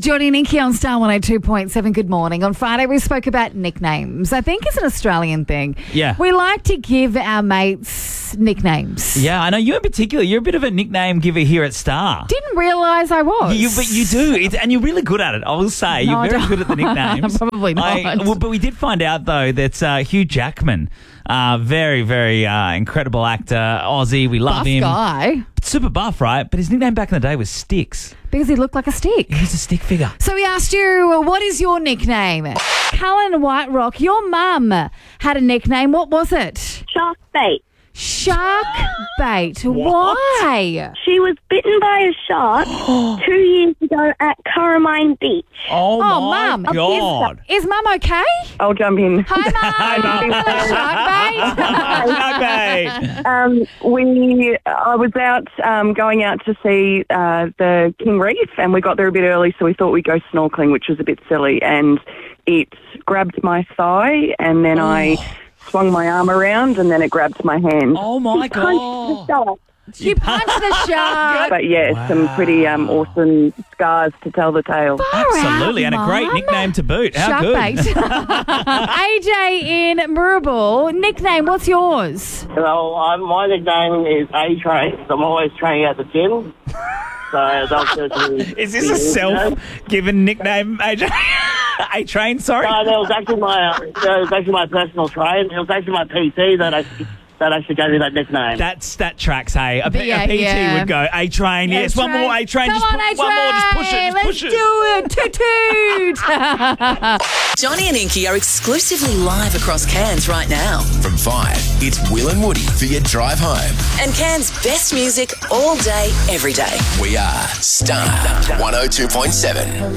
Johnny and Inky on Star 102.7. Good morning. On Friday, we spoke about nicknames. I think it's an Australian thing. Yeah. We like to give our mates nicknames. Yeah, I know you in particular. You're a bit of a nickname giver here at Star. Didn't realise I was. But you do, and you're really good at it. I will say No, I you're very don't. good at the nicknames. Probably not. But we did find out though that Hugh Jackman, very, very incredible actor, Aussie. We love Buff him. guy. Super buff, right? But his nickname back in the day was Sticks. Because he looked like a stick. He's a stick figure. So we asked you, what is your nickname? Cullen White Rock, your mum had a nickname. What was it? Shark bait. Shark bait. Why? She was bitten by a shark 2 years ago at Coromine Beach. Oh my Mum. God. Is Mum okay? I'll jump in. Hi, Mum. Shark bait. I was out going out to see the King Reef, and we got there a bit early, so we thought we'd go snorkeling, which was a bit silly, and it grabbed my thigh, and then I swung my arm around, and then it grabbed my hand. Oh my Punched God. the shark. You punched the shark. But yeah, some pretty awesome scars to tell the tale. Absolutely, Far and a out, great Mum. nickname to boot. How Shark good. bait. AJ in Moorabool, nickname, what's yours? Well, my nickname is A-Train. I'm always training at the gym. So that's Is this a self-given nickname, AJ? A-Train, sorry? No, that was actually my personal train. It was actually my PT that actually gave me that nickname. That tracks, hey. A PT yeah. would go, A-Train, yes, one more A-Train. Come on, A-Train. One more, just push it, Let's push it. do it. Toot. Johnny and Inky are exclusively live across Cairns right now. From 5, it's Will and Woody for your drive home. And Cairns' best music all day, every day. We are Star 102.7.